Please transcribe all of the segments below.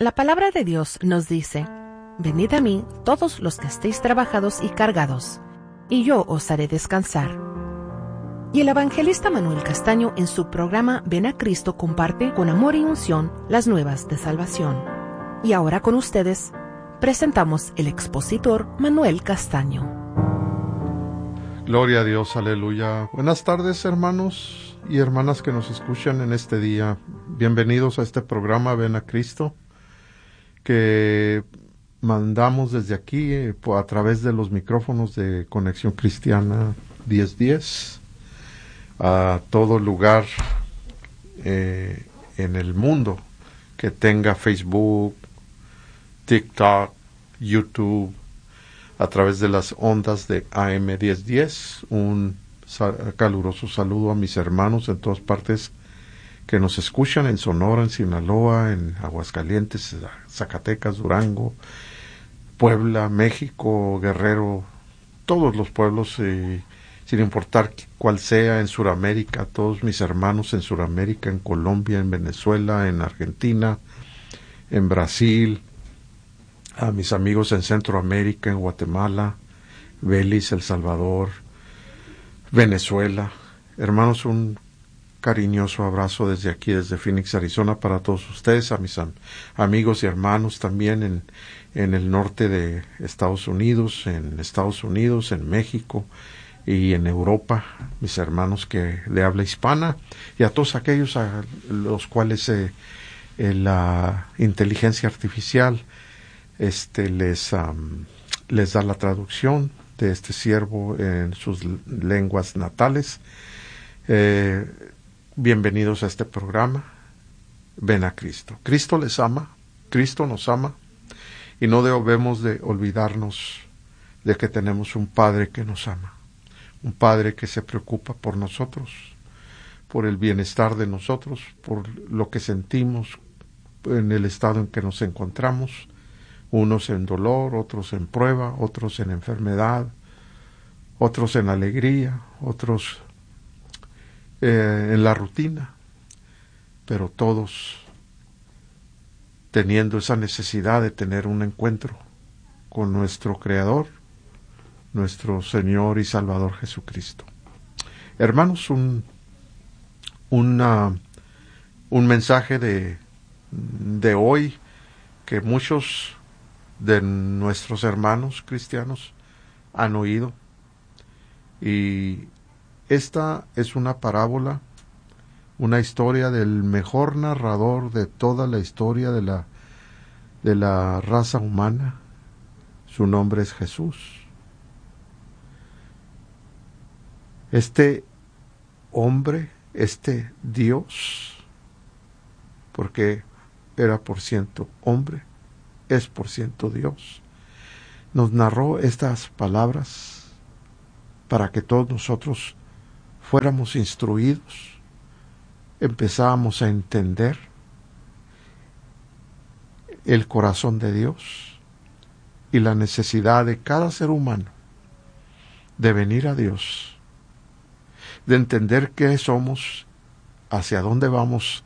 La palabra de Dios nos dice: venid a mí todos los que estéis trabajados y cargados, y yo os haré descansar. Y el evangelista Manuel Castaño, en su programa Ven a Cristo, comparte con amor y unción las nuevas de salvación. Y ahora con ustedes presentamos el expositor Manuel Castaño. Gloria a Dios, aleluya. Buenas tardes, hermanos y hermanas que nos escuchan en este día. Bienvenidos a este programa Ven a Cristo, que mandamos desde aquí a través de los micrófonos de Conexión Cristiana 1010 a todo lugar en el mundo que tenga Facebook, TikTok, YouTube, a través de las ondas de AM 1010. Un caluroso saludo a mis hermanos en todas partes que nos escuchan, en Sonora, en Sinaloa, en Aguascalientes, Zacatecas, Durango, Puebla, México, Guerrero, todos los pueblos, sin importar cuál sea, en Sudamérica, todos mis hermanos en Sudamérica, en Colombia, en Venezuela, en Argentina, en Brasil, a mis amigos en Centroamérica, en Guatemala, Belice, El Salvador, Venezuela. Hermanos, un cariñoso abrazo desde aquí, desde Phoenix, Arizona, para todos ustedes, a mis amigos y hermanos también en el norte de Estados Unidos, en México y en Europa, mis hermanos de habla hispana, y a todos aquellos a los cuales la inteligencia artificial les da la traducción de este siervo en sus lenguas natales. Bienvenidos a este programa Ven a Cristo. Cristo les ama, Cristo nos ama, y no debemos de olvidarnos de que tenemos un Padre que nos ama, un Padre que se preocupa por nosotros, por el bienestar de nosotros, por lo que sentimos en el estado en que nos encontramos, unos en dolor, otros en prueba, otros en enfermedad, otros en alegría, otros en la rutina, pero todos teniendo esa necesidad de tener un encuentro con nuestro Creador, nuestro Señor y Salvador Jesucristo. Hermanos, un mensaje de hoy que muchos de nuestros hermanos cristianos han oído, y esta es una parábola, una historia del mejor narrador de toda la historia de la raza humana. Su nombre es Jesús. Este hombre, este Dios, porque era por ciento hombre, es por ciento Dios, nos narró estas palabras para que todos nosotros fuéramos instruidos, empezábamos a entender el corazón de Dios y la necesidad de cada ser humano de venir a Dios, de entender qué somos, hacia dónde vamos,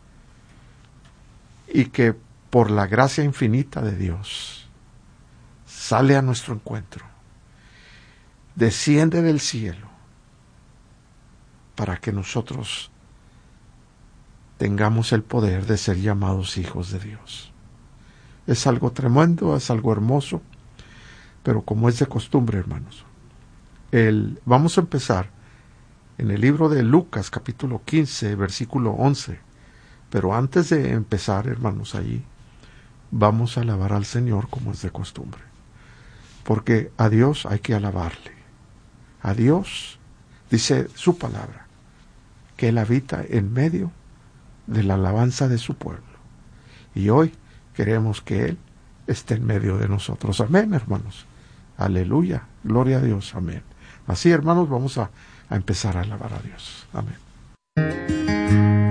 y que por la gracia infinita de Dios sale a nuestro encuentro, desciende del cielo para que nosotros tengamos el poder de ser llamados hijos de Dios. Es algo tremendo, es algo hermoso, pero como es de costumbre, hermanos, vamos a empezar en el libro de Lucas, capítulo 15, versículo 11. Pero antes de empezar, hermanos, allí vamos a alabar al Señor como es de costumbre, porque a Dios hay que alabarle. A Dios, dice su palabra, que Él habita en medio de la alabanza de su pueblo, y hoy queremos que Él esté en medio de nosotros. Amén, hermanos. Aleluya, gloria a Dios, amén. Así, hermanos, vamos a empezar a alabar a Dios. Amén.